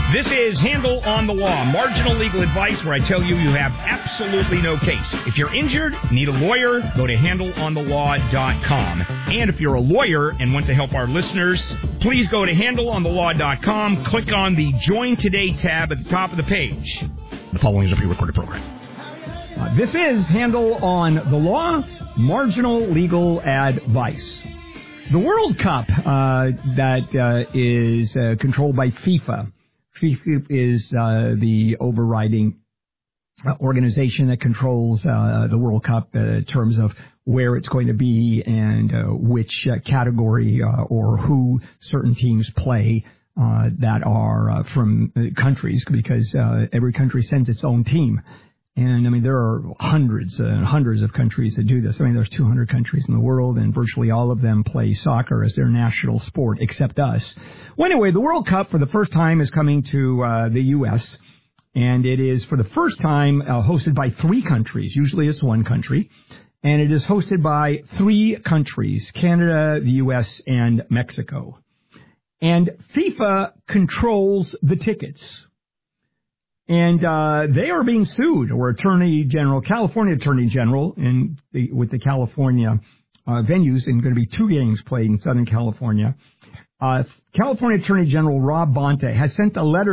This is Handle on the Law, marginal legal advice where I tell you you have absolutely no case. If you're injured, need a lawyer, go to handleonthelaw.com. And if you're a lawyer and want to help our listeners, please go to handleonthelaw.com, click on the Join Today tab at the top of the page. The following is a pre-recorded program. This is Handle on the Law, marginal legal advice. The World Cup that is controlled by FIFA. FIFA is the overriding organization that controls the World Cup in terms of where it's going to be and which category or who certain teams play that are from countries, because every country sends its own team. And, I mean, there are hundreds and hundreds of countries that do this. I mean, there's 200 countries in the world, and virtually all of them play soccer as their national sport, except us. Well, anyway, the World Cup for the first time is coming to the U.S., and it is for the first time hosted by three countries. Usually it's one country. And it is hosted by three countries, Canada, the U.S., and Mexico. And FIFA controls the tickets. And they are being sued, or California Attorney General, with the California venues, and going to be two games played in Southern California. California Attorney General Rob Bonta has sent a letter